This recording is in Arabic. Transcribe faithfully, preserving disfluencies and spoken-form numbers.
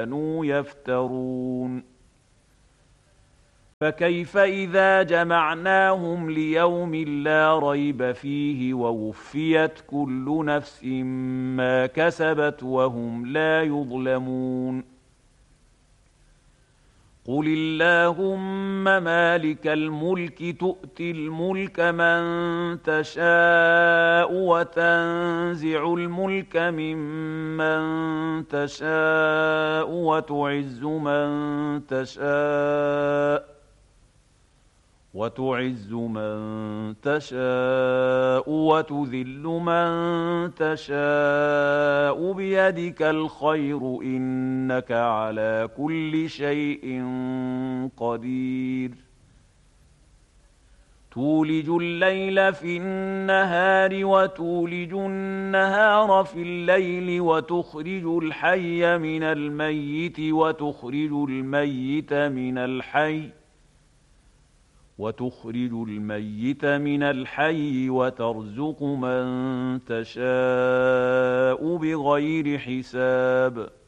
كانوا يفترون فكيف إذا جمعناهم ليوم لا ريب فيه ووفيت كل نفس ما كسبت وهم لا يظلمون قل اللهم مالك الملك تؤتي الملك من تشاء وتنزع الملك ممن تشاء وتعز من تشاء وتعز من تشاء وتذل من تشاء بيدك الخير إنك على كل شيء قدير تولج الليل في النهار وتولج النهار في الليل وتخرج الحي من الميت وتخرج الميت من الحي وتخرج الميت من الحي وترزق من تشاء بغير حساب